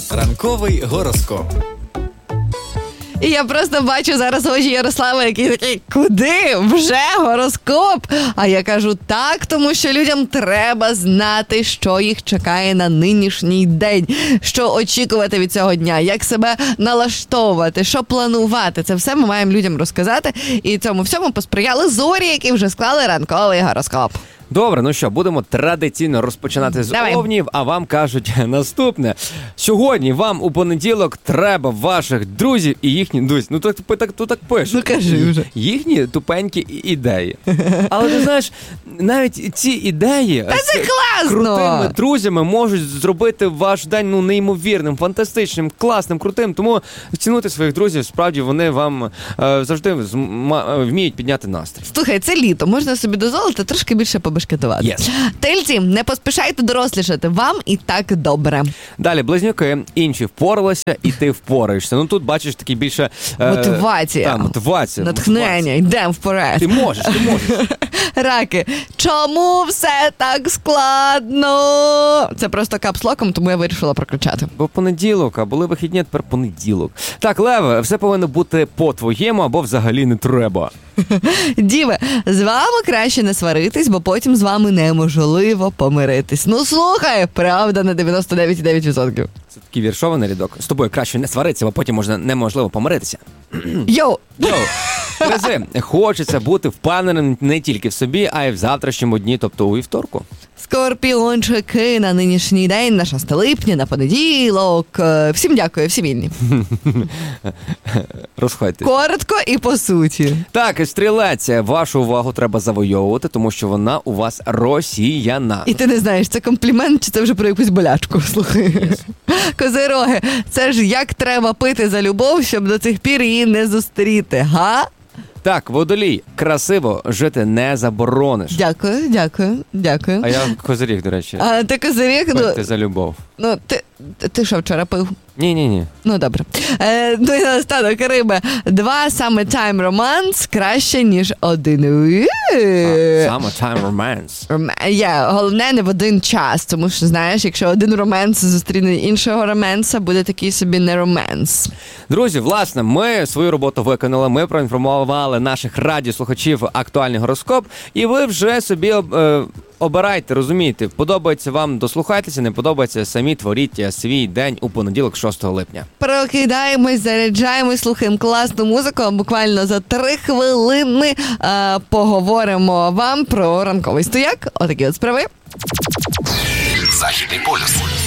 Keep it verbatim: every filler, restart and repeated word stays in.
Ранковий гороскоп. І я просто бачу зараз очі Ярослава, який такий, куди? Вже гороскоп? А я кажу, так, тому що людям треба знати, що їх чекає на нинішній день, що очікувати від цього дня, як себе налаштовувати, що планувати. Це все ми маємо людям розказати. І цьому всьому посприяли зорі, які вже склали ранковий гороскоп. Добре, ну що, будемо традиційно розпочинати з Давай. овнів, а вам кажуть наступне. Сьогодні вам у понеділок треба ваших друзів і їхні друзі. Ну так, так, так, так пишуть. Ну кажи вже. Їхні тупенькі ідеї. Але ти знаєш, навіть ці ідеї Та це класно! крутими друзями можуть зробити ваш день ну неймовірним, фантастичним, класним, крутим. Тому цінуйте своїх друзів, справді вони вам е, завжди зма- вміють підняти настрій. Слухай, це літо, можна собі дозволити трошки більше побешкетувати. Yes. Тельці, не поспішайте дорослішати, вам і так добре. Далі, близнюки, інші впоралися, і ти впораєшся. Ну тут бачиш такі більше... Е, Мотивація. Та, мотивація. Натхнення, мотивація. йдемо вперед. Ти можеш, ти можеш. Раки, чому все так складно? Це просто капслоком, тому я вирішила прокричати. Бо понеділок, а були вихідні, а тепер понеділок. Так, Леве, все повинно бути по-твоєму, або взагалі не треба. Діви, з вами краще не сваритись, бо потім з вами неможливо помиритись. Ну слухай, правда на дев'яносто дев'ять цілих дев'ять відсотків. Це такий віршований рядок. З тобою краще не сваритися, бо потім можна неможливо помиритися. Йоу! Йоу! Терези, хочеться бути впевненим не тільки в собі, а й в завтрашньому дні, тобто у вівторку. Скорпіончики, на нинішній день, на шосте липня, на понеділок. Е, Всім дякую, всі вільні. Розходьте. Коротко і по суті. Так, стрілець, вашу увагу треба завойовувати, тому що вона у вас росіяна. І ти не знаєш, це комплімент чи це вже про якусь болячку, слухай. Yes. Козироги, це ж як треба пити за любов, щоб до цих пір її не зустріти, га? Так, Водолій, красиво жити не заборониш. Дякую, дякую, дякую. А я козиріг, до речі. А ти козиріг, ну, Пити за любов. ну ти, ти що вчора пив? Ні-ні-ні. Ну, добре. Е, ну і наостанок, риби. Два summertime романс краще, ніж один. Summertime romance. Ром- Є, головне не в один час, тому що, знаєш, якщо один романс зустріне іншого романса, буде такий собі не романс. Друзі, власне, ми свою роботу виконали, ми проінформували наших радіослухачів актуальний гороскоп, і ви вже собі е, обирайте, розумієте, подобається вам, дослухайтеся, не подобається, самі творіть свій день у понеділок, шостого липня. Прокидаємось, заряджаємось, слухаємо класну музику, а буквально за три хвилини е, поговоримо вам про ранковий стояк. Отакі от справи. Західний полюс.